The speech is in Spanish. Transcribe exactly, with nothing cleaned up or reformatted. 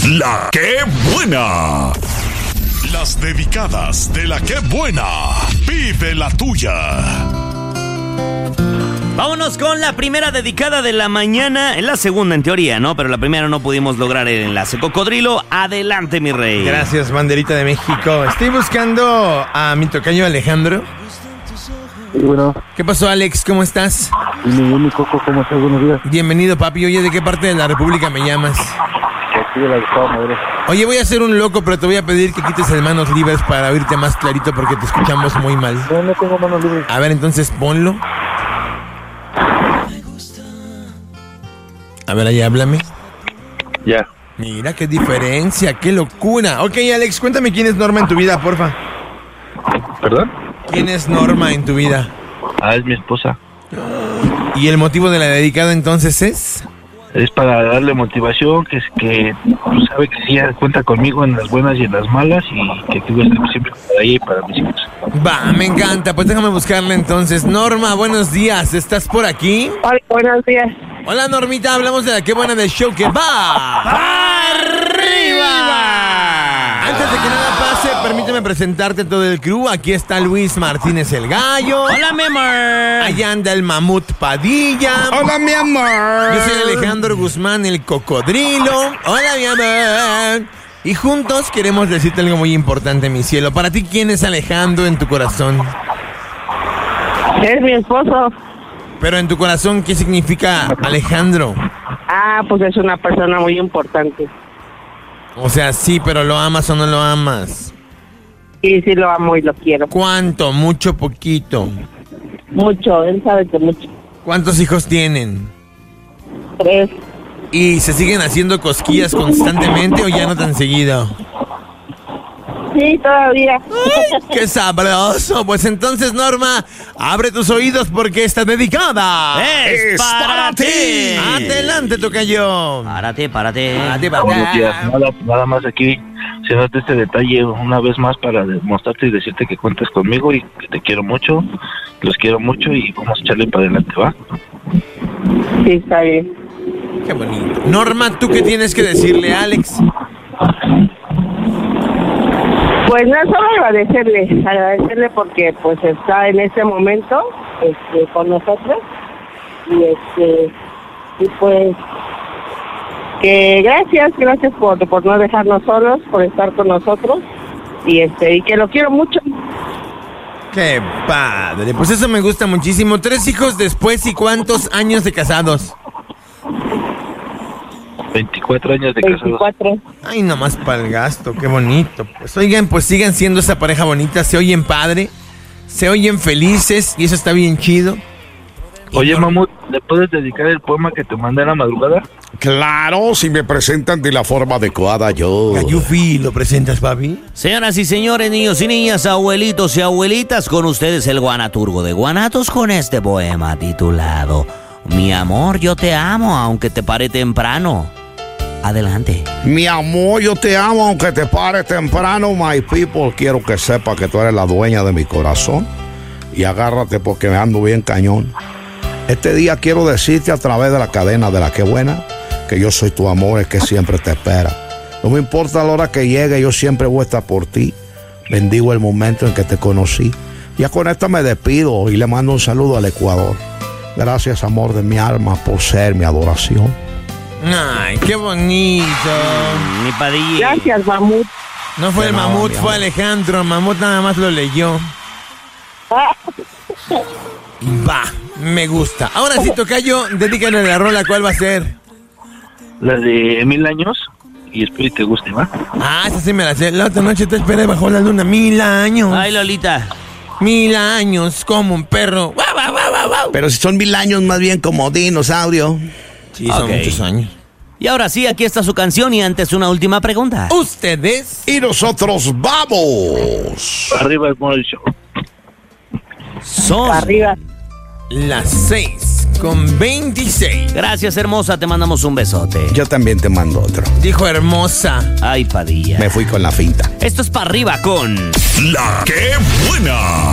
La que buena. Las dedicadas de La que buena. Vive la tuya. Vámonos con la primera dedicada de la mañana. Es la segunda en teoría, ¿no? Pero la primera no pudimos lograr el enlace. Cocodrilo, adelante, mi rey. Gracias, banderita de México. Estoy buscando a mi tocayo Alejandro. Sí, bueno. ¿Qué pasó, Alex? ¿Cómo estás? Dime, dime, Coco, ¿cómo estás? Buenos días. Bienvenido, papi. Oye, ¿de qué parte de la República me llamas? Aquí de la Estado Madero. Oye, voy a ser un loco, pero te voy a pedir que quites el manos libres para oírte más clarito porque te escuchamos muy mal. No, no tengo manos libres. A ver, entonces ponlo. A ver, ahí háblame. Ya. Mira qué diferencia, qué locura. Ok, Alex, cuéntame quién es Norma en tu vida, porfa. ¿Perdón? ¿Quién es Norma en tu vida? Ah, es mi esposa. ¿Y el motivo de la dedicada entonces es? Es para darle motivación, que es que pues, sabe que sí cuenta conmigo en las buenas y en las malas y que tú estés siempre para ella y para mis hijos. Va, me encanta. Pues déjame buscarla entonces. Norma, buenos días. ¿Estás por aquí? Hola, buenos días. Hola, Normita. Hablamos de la qué buena del show que va arriba. Antes de que nada pase, permíteme presentarte a todo el crew. Aquí está Luis Martínez el Gallo. Hola, mi amor. Allá anda el Mamut Padilla. Hola, mi amor. Yo soy Alejandro Guzmán, el Cocodrilo. Hola, mi amor. Y juntos queremos decirte algo muy importante, mi cielo. Para ti, ¿quién es Alejandro en tu corazón? Es mi esposo. Pero en tu corazón, ¿qué significa Alejandro? Ah, pues es una persona muy importante. O sea, sí, pero ¿lo amas o no lo amas? Sí, sí lo amo y lo quiero. ¿Cuánto? ¿Mucho? ¿Poquito? Mucho, él sabe que mucho. ¿Cuántos hijos tienen? Tres. ¿Y se siguen haciendo cosquillas constantemente o ya no tan seguido? Sí, todavía. ¡Qué sabroso! Pues entonces, Norma, abre tus oídos porque está dedicada. Es, Es para, para ti. ti. Adelante, tocayo. Párate, párate. Párate, Buenos días. párate. Nada, nada más aquí, haciéndote este detalle una vez más para demostrarte y decirte que cuentas conmigo y que te quiero mucho, los quiero mucho y vamos a echarle para adelante, ¿va? Sí, está bien. Qué bonito. Norma, ¿tú qué tienes que decirle a Alex? Pues no, solo agradecerle, agradecerle porque pues está en este momento este, con nosotros y este y pues que gracias, gracias por, por no dejarnos solos, por estar con nosotros y este y que lo quiero mucho. Qué padre. Pues eso me gusta muchísimo. Tres hijos después y ¿cuántos años de casados? veinticuatro años de casados. veinticuatro. Ay, nomás para el gasto, qué bonito. Pues oigan, pues sigan siendo esa pareja bonita, se oyen padre, se oyen felices y eso está bien chido. Oye, Mamut, ¿le puedes dedicar el poema que te mandé en la madrugada? Claro, si me presentan de la forma adecuada, yo. Gayufi, ¿lo presentas, papi? Señoras y señores, niños y niñas, abuelitos y abuelitas, con ustedes el Guanaturgo de Guanatos con este poema titulado Mi amor, yo te amo, aunque te pare temprano. Adelante. Mi amor, yo te amo aunque te pare temprano, my people. Quiero que sepa que tú eres la dueña de mi corazón. Y agárrate porque me ando bien cañón. Este día quiero decirte a través de la cadena de la que buena que yo soy tu amor, el que siempre te espera. No me importa la hora que llegue, yo siempre voy a estar por ti. Bendigo el momento en que te conocí. Ya con esta me despido y le mando un saludo al Ecuador. Gracias, amor de mi alma, por ser mi adoración. Ay, qué bonito. Mi padilla. Gracias, Mamut. No fue el No, Mamut, mi fue amor. Alejandro. El Mamut nada más lo leyó. Y va, me gusta. Ahora sí, tocayo, dedícale la rola, ¿cuál va a ser? La de mil años y espero que te guste, ¿va? Ah, esa sí me la sé. La otra noche te esperé bajo la luna mil años. Ay, Lolita. Mil años como un perro. ¡Guau, guau, guau, guau, guau! Pero si son mil años, más bien como dinosaurio. Sí, son Ok. muchos años. Y ahora sí, aquí está su canción y antes una última pregunta. Ustedes. Y nosotros vamos. Arriba el Morning Show. Son. Arriba. Las seis con veintiséis. Gracias, hermosa, te mandamos un besote. Yo también te mando otro. Dijo hermosa. Ay, Padilla. Me fui con la finta. Esto es para arriba con La que buena.